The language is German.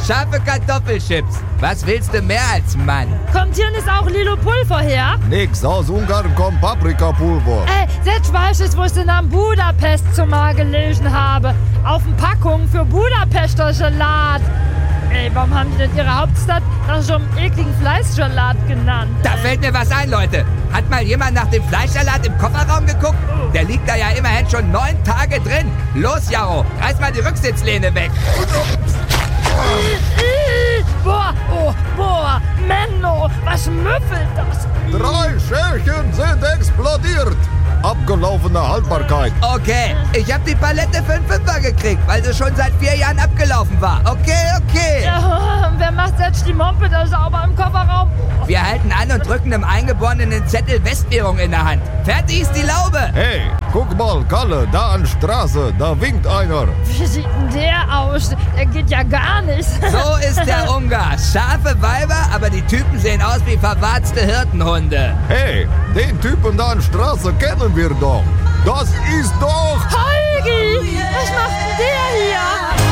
scharfe Kartoffelchips. Was willst du mehr als Mann? Kommt hier nicht auch Lilo Pulver her? Nix, aus Ungarn kommt Paprikapulver. Das weiß ich, wo ich den Namen Budapest zumal gelesen habe. Auf den Packungen für Budapester Salat. Warum haben die denn ihre Hauptstadt nach so einem ekligen Fleischsalat genannt? Da fällt mir was ein, Leute. Hat mal jemand nach dem Fleischsalat im Kofferraum geguckt? Der liegt da ja immerhin schon 9 Tage drin. Los, Jaro, reiß mal die Rücksitzlehne weg. Boah, Menno, was müffelt das? 3 Schälchen sind explodiert. Abgelaufene Haltbarkeit. Okay, ich hab die Palette für einen Fünfer gekriegt, weil sie schon seit 4 Jahren abgelaufen war. Okay. Ja, wer macht jetzt die Mompe da sauber im Kofferraum? Wir halten an und drücken einem Eingeborenen Zettel Westwährung in der Hand. Fertig ist die Laube. Hey, guck mal, Kalle, da an Straße, da winkt einer. Wie sieht denn der aus? Der geht ja gar nicht. So ist der Ungar. Scharfe Weiber, aber die Typen sehen aus wie verwarzte Hirtenhunde. Hey, den Typen da an Straße kennen wir doch. Das ist doch... Holgi, was macht denn der hier?